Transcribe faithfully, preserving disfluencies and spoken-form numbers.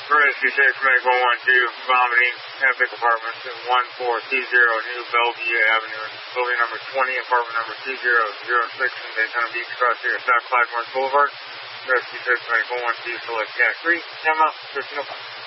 Rescue six, make one one two, vomiting, Epic Apartments at one four two zero New Bellevue Avenue, building number twenty, apartment number two zero zero six in Daytona Beach, across here, South Clyde Boulevard. Rescue six, make one one two, select cash three, ten out, fifteen oh five.